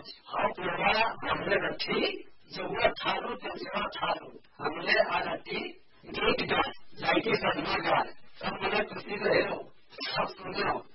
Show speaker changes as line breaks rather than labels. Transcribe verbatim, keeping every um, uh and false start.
हा पोळा हमले रठी जेवढं थारू ते जेव्हा थारू हमले आरती गीत गाय जायची सन्मा गाय सब मला कृतीचं हेरो सब सुनो